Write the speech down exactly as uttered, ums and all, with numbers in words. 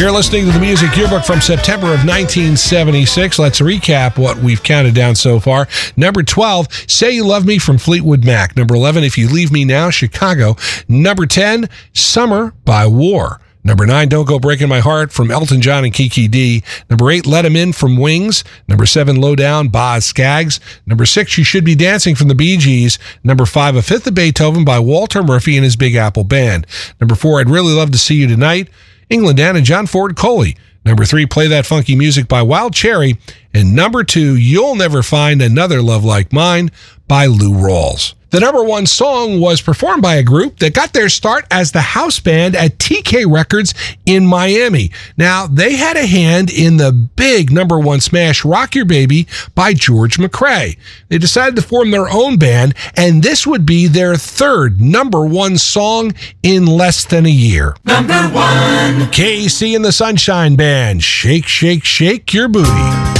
You're listening to the Music Yearbook from September of nineteen seventy-six. Let's recap what we've counted down so far. Number twelve, Say You Love Me from Fleetwood Mac. Number eleven, If You Leave Me Now, Chicago. Number ten, Summer by War. Number nine, Don't Go Breaking My Heart from Elton John and Kiki D. Number eight, Let 'Em In from Wings. Number seven, Low Down, Boz Scaggs. Number six, You Should Be Dancing from the Bee Gees. Number five, A Fifth of Beethoven by Walter Murphy and his Big Apple Band. Number four, I'd Really Love to See You Tonight, England Dan and John Ford Coley. Number three, Play That Funky Music by Wild Cherry. And number two, You'll Never Find Another Love Like Mine by Lou Rawls. The number one song was performed by a group that got their start as the house band at T K Records in Miami. Now, they had a hand in the big number one smash Rock Your Baby by George McCrae. They decided to form their own band, and this would be their third number one song in less than a year. Number one. K C and the Sunshine Band, Shake, Shake, Shake Your Booty.